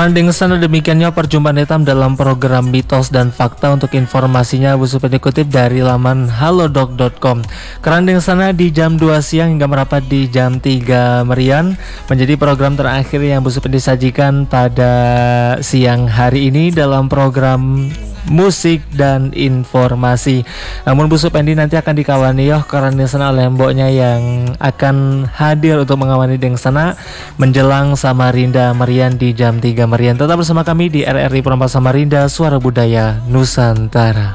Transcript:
Kerandeng sana demikiannya perjumpaan hitam dalam program Mitos dan Fakta. Untuk informasinya Bu Supri dikutip dari laman halodoc.com. Kerandeng sana di jam 2 siang hingga merapat di jam 3 merian menjadi program terakhir yang Bu Supri disajikan pada siang hari ini dalam program musik dan informasi. Namun Bu Supendi nanti akan dikawani Kerandeng sana oleh mboknya yang akan hadir untuk mengawani Dengsana menjelang Samarinda Merian di jam 3 merian. Tetap bersama kami di RRI Perempat Samarinda, Suara Budaya Nusantara.